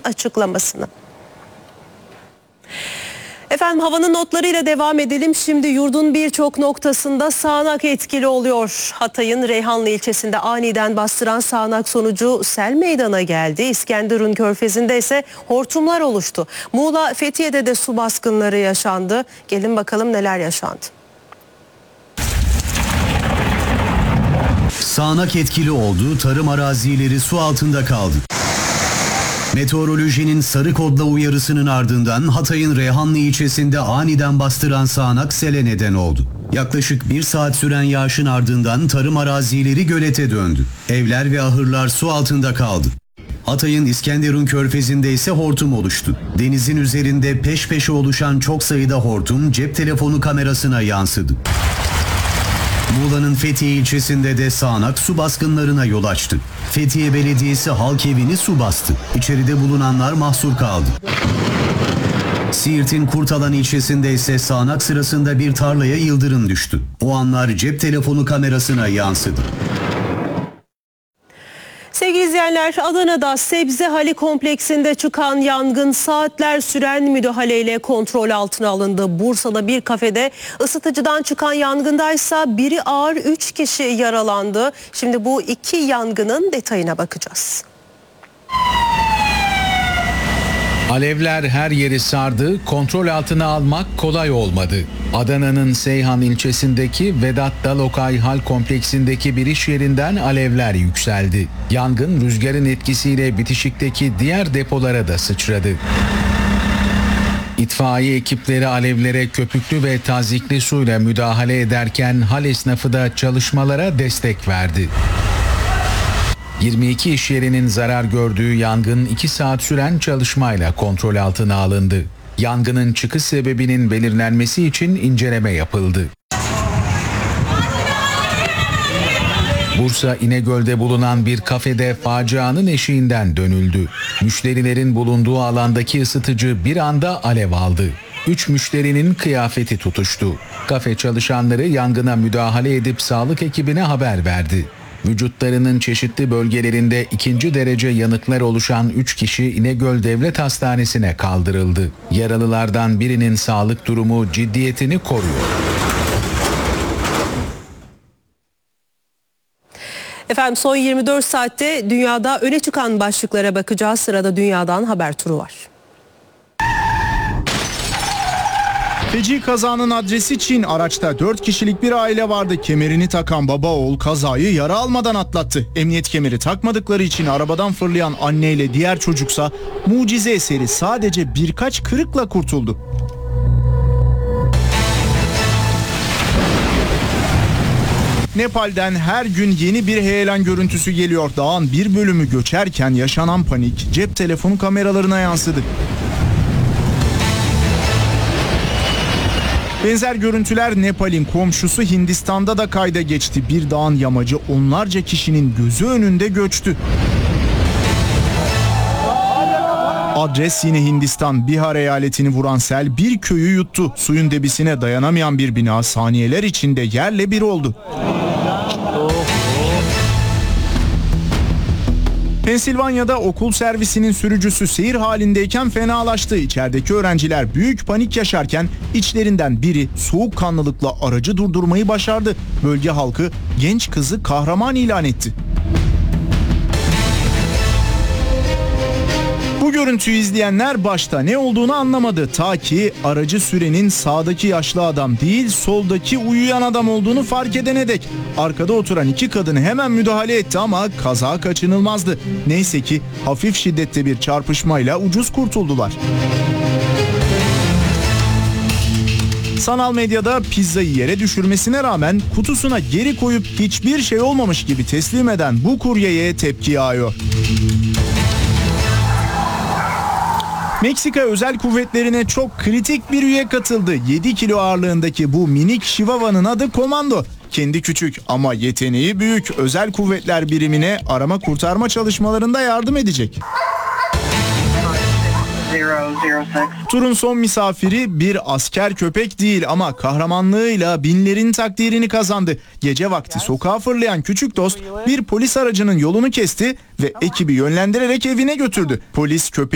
açıklamasını. Efendim havanın notlarıyla devam edelim. Şimdi yurdun birçok noktasında sağanak etkili oluyor. Hatay'ın Reyhanlı ilçesinde aniden bastıran sağanak sonucu sel meydana geldi. İskenderun Körfezi'nde ise hortumlar oluştu. Muğla, Fethiye'de de su baskınları yaşandı. Gelin bakalım neler yaşandı. Sağanak etkili olduğu tarım arazileri su altında kaldı. Meteorolojinin sarı kodla uyarısının ardından Hatay'ın Reyhanlı ilçesinde aniden bastıran sağanak sele neden oldu. Yaklaşık 1 saat süren yağışın ardından tarım arazileri gölete döndü. Evler ve ahırlar su altında kaldı. Hatay'ın İskenderun Körfezi'nde ise hortum oluştu. Denizin üzerinde peş peşe oluşan çok sayıda hortum cep telefonu kamerasına yansıdı. Muğla'nın Fethiye ilçesinde de sağanak su baskınlarına yol açtı. Fethiye Belediyesi halk evini su bastı. İçeride bulunanlar mahsur kaldı. Siirt'in Kurtalan ilçesinde ise sağanak sırasında bir tarlaya yıldırım düştü. O anlar cep telefonu kamerasına yansıdı. Sevgili izleyenler, Adana'da Sebzehali kompleksinde çıkan yangın saatler süren müdahaleyle kontrol altına alındı. Bursa'da bir kafede ısıtıcıdan çıkan yangındaysa biri ağır 3 kişi yaralandı. Şimdi bu 2 yangının detayına bakacağız. Alevler her yeri sardı, kontrol altına almak kolay olmadı. Adana'nın Seyhan ilçesindeki Vedat Dalokay Hal kompleksindeki bir iş yerinden alevler yükseldi. Yangın rüzgarın etkisiyle bitişikteki diğer depolara da sıçradı. İtfaiye ekipleri alevlere köpüklü ve tazyikli suyla müdahale ederken hal esnafı da çalışmalara destek verdi. 22 iş yerinin zarar gördüğü yangın 2 saat süren çalışmayla kontrol altına alındı. Yangının çıkış sebebinin belirlenmesi için inceleme yapıldı. Bursa İnegöl'de bulunan bir kafede facianın eşiğinden dönüldü. Müşterilerin bulunduğu alandaki ısıtıcı bir anda alev aldı. 3 müşterinin kıyafeti tutuştu. Kafe çalışanları yangına müdahale edip sağlık ekibine haber verdi. Vücutlarının çeşitli bölgelerinde 2. derece yanıklar oluşan 3 kişi İnegöl Devlet Hastanesi'ne kaldırıldı. Yaralılardan birinin sağlık durumu ciddiyetini koruyor. Efendim son 24 saatte dünyada öne çıkan başlıklara bakacağız. Sırada dünyadan haber turu var. Feci kazanın adresi Çin. Araçta 4 kişilik bir aile vardı. Kemerini takan baba oğul kazayı yara almadan atlattı. Emniyet kemeri takmadıkları için arabadan fırlayan anneyle diğer çocuksa mucize eseri sadece birkaç kırıkla kurtuldu. Nepal'den her gün yeni bir heyelan görüntüsü geliyor. Dağın bir bölümü göçerken yaşanan panik cep telefonu kameralarına yansıdı. Benzer görüntüler Nepal'in komşusu Hindistan'da da kayda geçti. Bir dağın yamacı onlarca kişinin gözü önünde göçtü. Adres yine Hindistan. Bihar eyaletini vuran sel bir köyü yuttu. Suyun debisine dayanamayan bir bina saniyeler içinde yerle bir oldu. Pensilvanya'da okul servisinin sürücüsü seyir halindeyken fenalaştı. İçerideki öğrenciler büyük panik yaşarken içlerinden biri soğukkanlılıkla aracı durdurmayı başardı. Bölge halkı genç kızı kahraman ilan etti. Bu görüntüyü izleyenler başta ne olduğunu anlamadı. Ta ki aracı sürenin sağdaki yaşlı adam değil soldaki uyuyan adam olduğunu fark edene dek. Arkada oturan 2 kadın hemen müdahale etti ama kaza kaçınılmazdı. Neyse ki hafif şiddette bir çarpışmayla ucuz kurtuldular. Sanal medyada pizzayı yere düşürmesine rağmen kutusuna geri koyup hiçbir şey olmamış gibi teslim eden bu kuryeye tepki yağıyor. Meksika özel kuvvetlerine çok kritik bir üye katıldı. 7 kilo ağırlığındaki bu minik Chihuahua'nın adı Komando. Kendi küçük ama yeteneği büyük özel kuvvetler birimine arama kurtarma çalışmalarında yardım edecek. Turun son misafiri bir asker köpek değil ama kahramanlığıyla binlerin takdirini kazandı. Gece vakti sokağa fırlayan küçük dost bir polis aracının yolunu kesti ve ekibi yönlendirerek evine götürdü. Polis köpeği